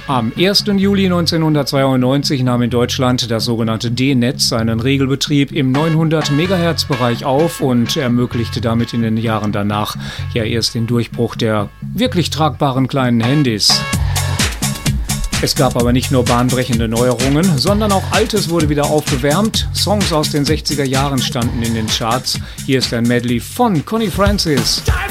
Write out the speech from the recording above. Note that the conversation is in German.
Am 1. Juli 1992 nahm in Deutschland das sogenannte D-Netz seinen Regelbetrieb im 900 MHz-Bereich auf und ermöglichte damit in den Jahren danach ja erst den Durchbruch der wirklich tragbaren kleinen Handys. Es gab aber nicht nur bahnbrechende Neuerungen, sondern auch Altes wurde wieder aufgewärmt. Songs aus den 60er Jahren standen in den Charts. Hier ist ein Medley von Connie Francis.